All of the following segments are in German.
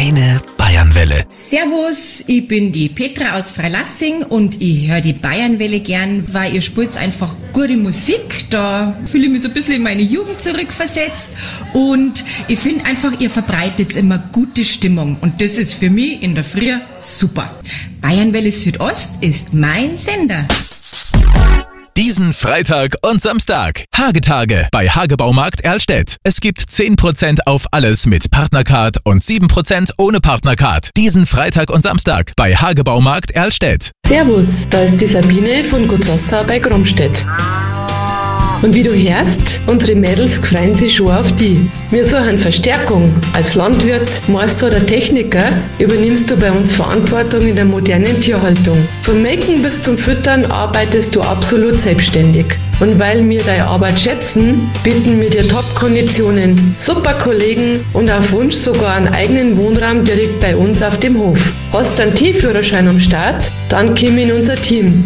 Deine Bayernwelle. Servus, ich bin die Petra aus Freilassing und ich höre die Bayernwelle gern, weil ihr spielt einfach gute Musik. Da fühle ich mich so ein bisschen in meine Jugend zurückversetzt und ich finde einfach, ihr verbreitet immer gute Stimmung und das ist für mich in der Früh super. Bayernwelle Südost ist mein Sender. Diesen Freitag und Samstag. Hagetage bei Hagebaumarkt Erlstedt. Es gibt 10% auf alles mit Partnercard und 7% ohne Partnercard. Diesen Freitag und Samstag bei Hagebaumarkt Erlstedt. Servus, da ist die Sabine von Gutzossa bei Gromstedt. Und wie du hörst, unsere Mädels freuen sich schon auf die. Wir suchen Verstärkung. Als Landwirt, Meister oder Techniker übernimmst du bei uns Verantwortung in der modernen Tierhaltung. Vom Melken bis zum Füttern arbeitest du absolut selbstständig. Und weil wir deine Arbeit schätzen, bieten wir dir Top-Konditionen, super Kollegen und auf Wunsch sogar einen eigenen Wohnraum direkt bei uns auf dem Hof. Hast einen Tierführerschein am Start? Dann komm in unser Team.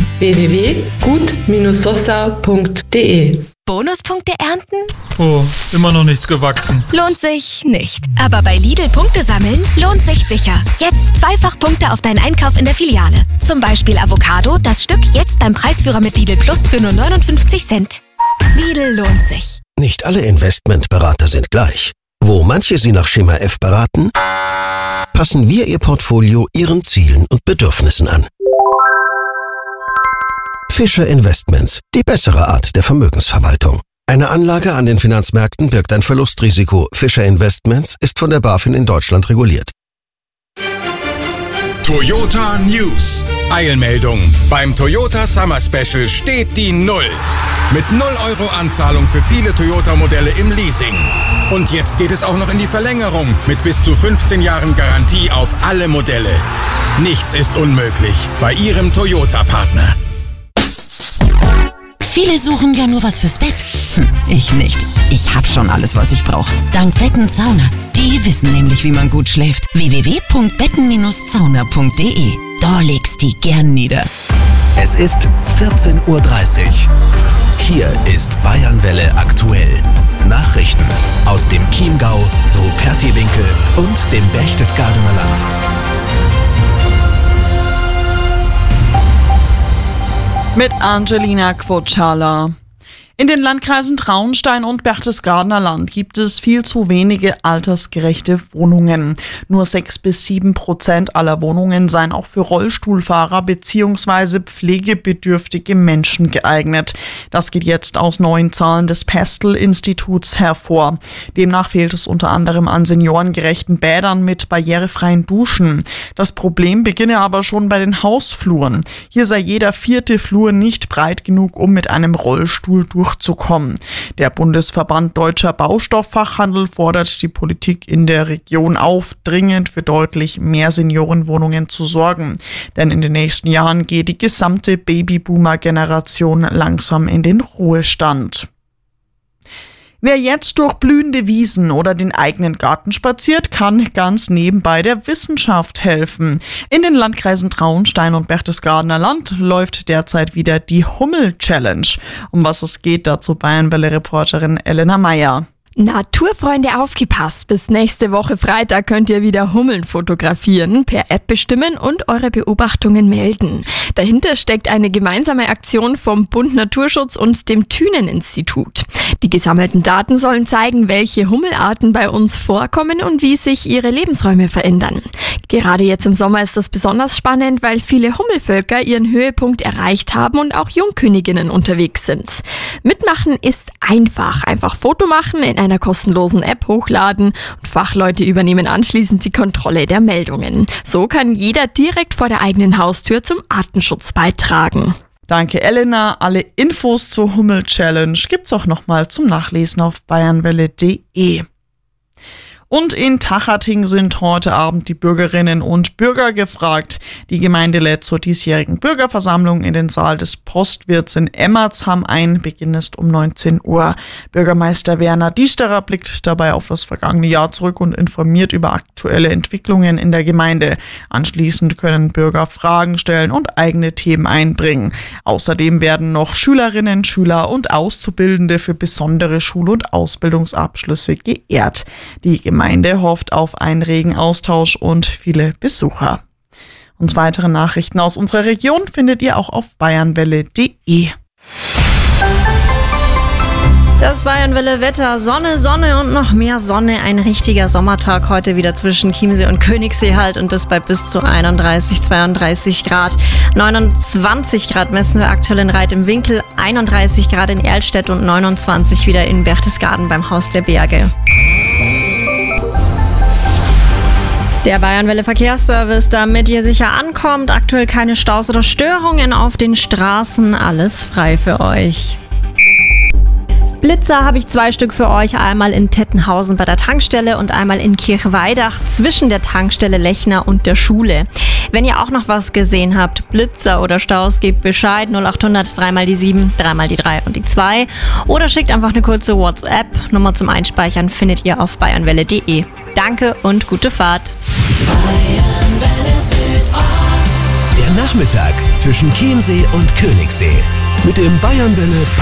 www.gut-sossau.de. Bonuspunkte ernten? Oh, immer noch nichts gewachsen. Lohnt sich nicht. Aber bei Lidl Punkte sammeln lohnt sich sicher. Jetzt zweifach Punkte auf deinen Einkauf in der Filiale. Zum Beispiel Avocado, das Stück jetzt beim Preisführer mit Lidl Plus für nur 59 Cent. Lidl lohnt sich. Nicht alle Investmentberater sind gleich. Wo manche Sie nach Schema F beraten, passen wir Ihr Portfolio Ihren Zielen und Bedürfnissen an. Fischer Investments, die bessere Art der Vermögensverwaltung. Eine Anlage an den Finanzmärkten birgt ein Verlustrisiko. Fischer Investments ist von der BaFin in Deutschland reguliert. Toyota News. Eilmeldung. Beim Toyota Summer Special steht die 0. Mit 0 € Anzahlung für viele Toyota-Modelle im Leasing. Und jetzt geht es auch noch in die Verlängerung mit bis zu 15 Jahren Garantie auf alle Modelle. Nichts ist unmöglich bei Ihrem Toyota-Partner. Viele suchen ja nur was fürs Bett. Ich nicht. Ich hab schon alles, was ich brauche. Dank Betten Sauna. Die wissen nämlich, wie man gut schläft. www.betten-sauna.de. Da legst die gern nieder. Es ist 14:30 Uhr. Hier ist Bayernwelle aktuell. Nachrichten aus dem Chiemgau, Rupertiwinkel und dem Berchtesgadener Land. Mit Angelina Quotschala. In den Landkreisen Traunstein und Berchtesgadener Land gibt es viel zu wenige altersgerechte Wohnungen. Nur 6-7% aller Wohnungen seien auch für Rollstuhlfahrer bzw. pflegebedürftige Menschen geeignet. Das geht jetzt aus neuen Zahlen des Pestel-Instituts hervor. Demnach fehlt es unter anderem an seniorengerechten Bädern mit barrierefreien Duschen. Das Problem beginne aber schon bei den Hausfluren. Hier sei jeder 4. Flur nicht breit genug, um mit einem Rollstuhl durchzukommen. Der Bundesverband Deutscher Baustofffachhandel fordert die Politik in der Region auf, dringend für deutlich mehr Seniorenwohnungen zu sorgen. Denn in den nächsten Jahren geht die gesamte Babyboomer-Generation langsam in den Ruhestand. Wer jetzt durch blühende Wiesen oder den eigenen Garten spaziert, kann ganz nebenbei der Wissenschaft helfen. In den Landkreisen Traunstein und Berchtesgadener Land läuft derzeit wieder die Hummel-Challenge. Um was es geht, dazu Bayernwelle-Reporterin Elena Meyer. Naturfreunde, aufgepasst! Bis nächste Woche Freitag könnt ihr wieder Hummeln fotografieren, per App bestimmen und eure Beobachtungen melden. Dahinter steckt eine gemeinsame Aktion vom Bund Naturschutz und dem Thünen-Institut. Die gesammelten Daten sollen zeigen, welche Hummelarten bei uns vorkommen und wie sich ihre Lebensräume verändern. Gerade jetzt im Sommer ist das besonders spannend, weil viele Hummelvölker ihren Höhepunkt erreicht haben und auch Jungköniginnen unterwegs sind. Mitmachen ist einfach Foto machen, in einer kostenlosen App hochladen und Fachleute übernehmen anschließend die Kontrolle der Meldungen. So kann jeder direkt vor der eigenen Haustür zum Artenschutz beitragen. Danke Elena. Alle Infos zur Hummel-Challenge gibt's auch nochmal zum Nachlesen auf bayernwelle.de. Und in Tachating sind heute Abend die Bürgerinnen und Bürger gefragt. Die Gemeinde lädt zur diesjährigen Bürgerversammlung in den Saal des Postwirts in Emmersham ein. Beginn ist um 19 Uhr. Bürgermeister Werner Diesterer blickt dabei auf das vergangene Jahr zurück und informiert über aktuelle Entwicklungen in der Gemeinde. Anschließend können Bürger Fragen stellen und eigene Themen einbringen. Außerdem werden noch Schülerinnen, Schüler und Auszubildende für besondere Schul- und Ausbildungsabschlüsse geehrt. Die Gemeinde Gemeinde hofft auf einen regen Austausch und viele Besucher. Und weitere Nachrichten aus unserer Region findet ihr auch auf bayernwelle.de. Das Bayernwelle Wetter, Sonne, Sonne und noch mehr Sonne. Ein richtiger Sommertag heute wieder zwischen Chiemsee und Königssee halt und das bei bis zu 31, 32 Grad. 29 Grad messen wir aktuell in Reit im Winkel, 31 Grad in Erlstedt und 29 wieder in Berchtesgaden beim Haus der Berge. Der Bayernwelle Verkehrsservice, damit ihr sicher ankommt. Aktuell keine Staus oder Störungen auf den Straßen. Alles frei für euch. Blitzer habe ich 2 Stück für euch, einmal in Tettenhausen bei der Tankstelle und einmal in Kirchweidach zwischen der Tankstelle Lechner und der Schule. Wenn ihr auch noch was gesehen habt, Blitzer oder Staus, gebt Bescheid 0800 3 mal die 7, 3 mal die 3 und die 2 oder schickt einfach eine kurze WhatsApp. Nummer zum Einspeichern findet ihr auf bayernwelle.de. Danke und gute Fahrt. Der Nachmittag zwischen Chiemsee und Königssee mit dem Bayernwelle